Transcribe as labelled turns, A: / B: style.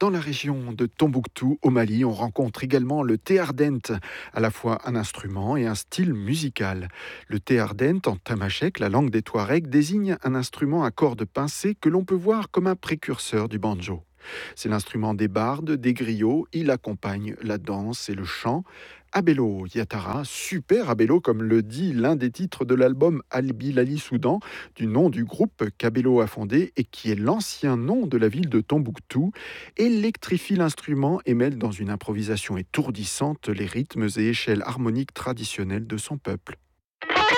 A: Dans la région de Tombouctou, au Mali, on rencontre également le théardent, à la fois un instrument et un style musical. Le théardent, en tamashek, la langue des Touaregs, désigne un instrument à cordes pincées que l'on peut voir comme un précurseur du banjo. C'est l'instrument des bardes, des griots, il accompagne la danse et le chant. Abelo Yatara, super Abelo, comme le dit l'un des titres de l'album Al-Bilali Soudan, du nom du groupe qu'Abelo a fondé et qui est l'ancien nom de la ville de Tombouctou, électrifie l'instrument et mêle dans une improvisation étourdissante les rythmes et échelles harmoniques traditionnels de son peuple.